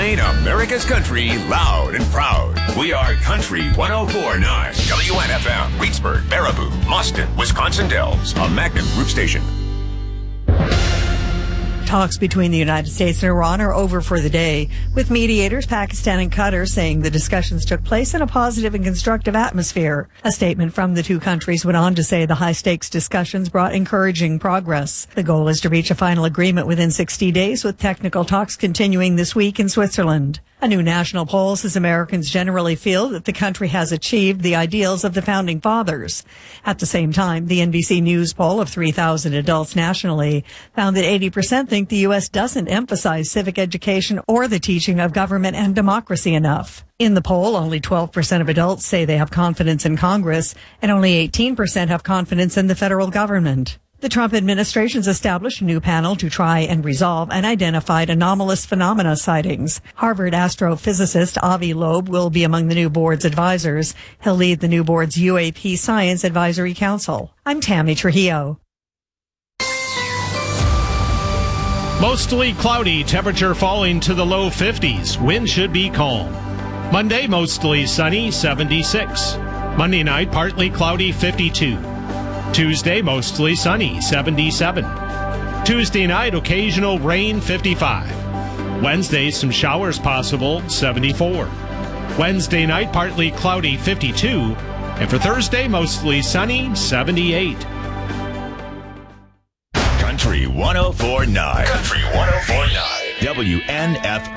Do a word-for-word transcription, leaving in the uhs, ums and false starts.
playing America's country loud and proud. We are Country one oh four point nine. W N F M, Reedsburg, Baraboo, Boston, Wisconsin Dells, a Magnum Group station. Talks between the United States and Iran are over for the day, with mediators Pakistan and Qatar saying the discussions took place in a positive and constructive atmosphere. A statement from the two countries went on to say the high-stakes discussions brought encouraging progress. The goal is to reach a final agreement within sixty days, with technical talks continuing this week in Switzerland. A new national poll says Americans generally feel that the country has achieved the ideals of the founding fathers. At the same time, the N B C News poll of three thousand adults nationally found that eighty percent think the U S doesn't emphasize civic education or the teaching of government and democracy enough. In the poll, only twelve percent of adults say they have confidence in Congress, and only eighteen percent have confidence in the federal government. The Trump administration's established a new panel to try and resolve unidentified anomalous phenomena sightings. Harvard astrophysicist Avi Loeb will be among the new board's advisors. He'll lead the new board's U A P Science Advisory Council. I'm Tammy Trujillo. Mostly cloudy, temperature falling to the low fifties. Wind should be calm. Monday, mostly sunny, seventy-six. Monday night, partly cloudy, fifty-two. Tuesday, mostly sunny, seventy-seven. Tuesday night, occasional rain, fifty-five. Wednesday, some showers possible, seventy-four. Wednesday night, partly cloudy, fifty-two. And for Thursday, mostly sunny, seventy-eight. Country one oh four point nine. Country one oh four point nine. W N F M.